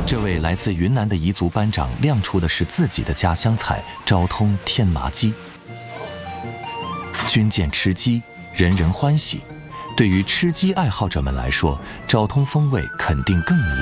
这位来自云南的彝族班长亮出的是自己的家乡菜昭通天麻鸡。君见吃鸡，人人欢喜。对于吃鸡爱好者们来说，昭通风味肯定更迷